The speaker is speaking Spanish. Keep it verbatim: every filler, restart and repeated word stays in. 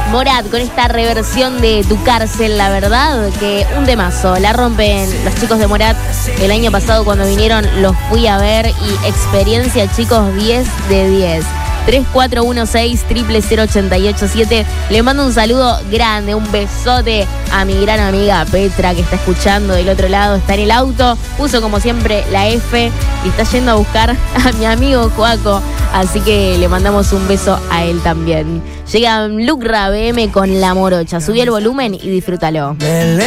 Morat con esta reversión de Tu Cárcel, la verdad que un temazo. La rompen los chicos de Morat. El año pasado cuando vinieron los fui a ver y experiencia, chicos, diez de diez. tres cuatro uno seis, cero cero cero ocho ocho siete. Le mando un saludo grande, un besote a mi gran amiga Petra, que está escuchando del otro lado, está en el auto, puso como siempre la F y está yendo a buscar a mi amigo Joaco, así que le mandamos un beso a él también. Llega Lucra B M con La Morocha, subí el volumen y disfrútalo.